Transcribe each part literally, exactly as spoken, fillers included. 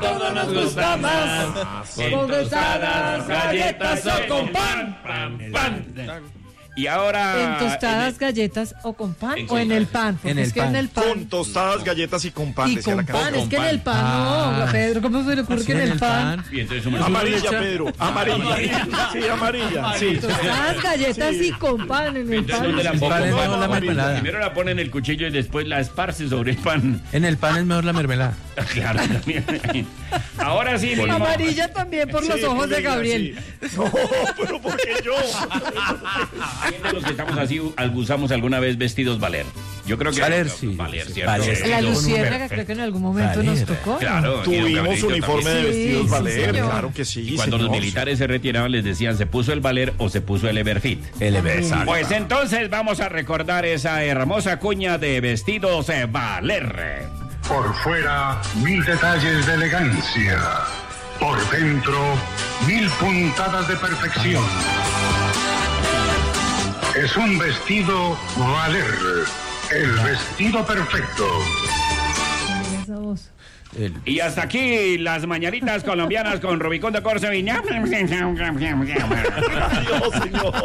todos nos gusta más. Con tostadas, galletas o con pan. Pan, pan. Y ahora... ¿En tostadas, galletas o con pan? ¿O en el pan? Porque En el es que pan. en el pan... Con tostadas, galletas y con pan. Y decía con la canción. pan, es que en el pan no, Pedro, ¿cómo se le ocurre que en el pan? Y entonces somos- Amarilla, Pedro. Amarilla. Sí, amarilla. Sí. Tostadas, galletas y con pan en el Entonces, ¿dónde la pan. pongo? pan es No, mejor la no, mermelada. Primero la pone en el cuchillo y después la esparce sobre el pan. En el pan es mejor la mermelada. Claro, también. Ahora sí, mismo. Amarilla también por los Sí, ojos de ponle, Gabriel. sí. No, pero ¿por qué yo? ¿Quién de los que estamos así usamos alguna vez vestidos Valer? Yo creo que... Valer, sí. Valer, Sí, ¿cierto? Valer. La Con un luciérnaga perfecto. creo que en algún momento nos Valera. tocó. ¿no? Claro. Tuvimos uniforme de Sí, vestidos sí, Valer, señor. claro que sí. Y cuando señor. los militares se retiraban les decían, ¿se puso el Valer o se puso el Everfit? El Eversa. Pues entonces vamos a recordar esa hermosa cuña de vestidos eh, Valer. Por fuera, mil detalles de elegancia. Por dentro, mil puntadas de perfección. Es un vestido Valer. El vestido perfecto. Esa voz. El- Y hasta aquí las mañanitas colombianas con Rubicón de Corso y... Dios, señor.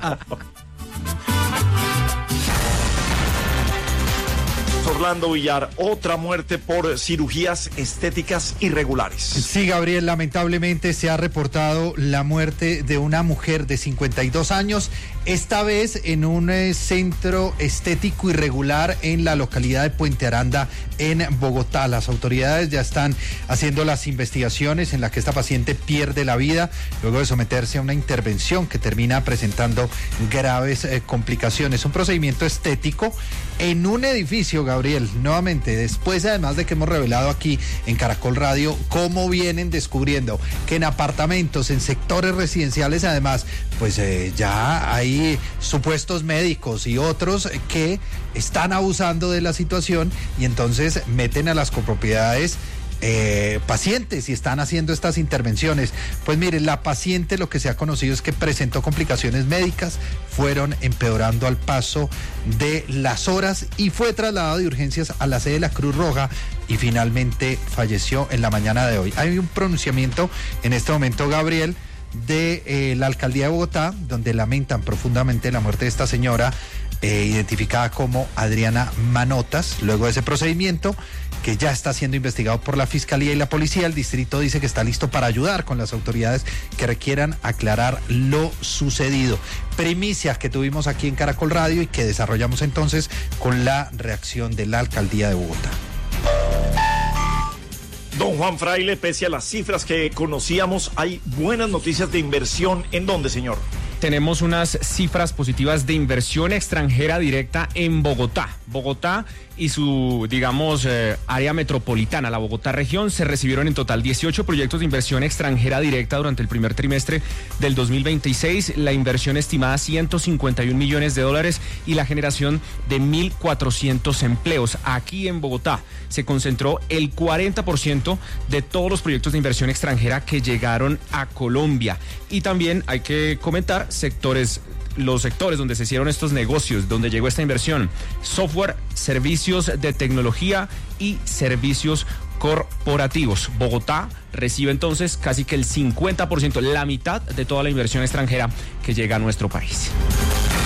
Orlando Villar, otra muerte por cirugías estéticas irregulares. Sí, Gabriel, lamentablemente se ha reportado la muerte de una mujer de cincuenta y dos años, esta vez en un eh, centro estético irregular en la localidad de Puente Aranda, en Bogotá. Las autoridades ya están haciendo las investigaciones en las que esta paciente pierde la vida luego de someterse a una intervención que termina presentando graves eh, complicaciones. Un procedimiento estético en un edificio, Gabriel, nuevamente, después además de que hemos revelado aquí en Caracol Radio cómo vienen descubriendo que en apartamentos, en sectores residenciales además, pues eh, ya hay supuestos médicos y otros que están abusando de la situación y entonces meten a las copropiedades Eh, pacientes y están haciendo estas intervenciones. Pues mire, la paciente, lo que se ha conocido es que presentó complicaciones médicas, fueron empeorando al paso de las horas y fue trasladado de urgencias a la sede de la Cruz Roja y finalmente falleció en la mañana de hoy. Hay un pronunciamiento en este momento, Gabriel, de eh, la alcaldía de Bogotá, donde lamentan profundamente la muerte de esta señora, eh, identificada como Adriana Manotas. Luego de ese procedimiento, que ya está siendo investigado por la Fiscalía y la Policía, el distrito dice que está listo para ayudar con las autoridades que requieran aclarar lo sucedido. Primicias que tuvimos aquí en Caracol Radio y que desarrollamos entonces con la reacción de la alcaldía de Bogotá. Don Juan Fraile, pese a las cifras que conocíamos, hay buenas noticias de inversión. ¿En dónde, señor? Tenemos unas cifras positivas de inversión extranjera directa en Bogotá. Bogotá y su, digamos, eh, área metropolitana, la Bogotá región, se recibieron en total dieciocho proyectos de inversión extranjera directa durante el primer trimestre del dos mil veintiséis, la inversión estimada ciento cincuenta y un millones de dólares y la generación de mil cuatrocientos empleos. Aquí en Bogotá se concentró el cuarenta por ciento de todos los proyectos de inversión extranjera que llegaron a Colombia. Y también hay que comentar sectores, los sectores donde se hicieron estos negocios, donde llegó esta inversión: software, servicios de tecnología y servicios corporativos. Bogotá recibe entonces casi que el cincuenta por ciento, la mitad de toda la inversión extranjera que llega a nuestro país.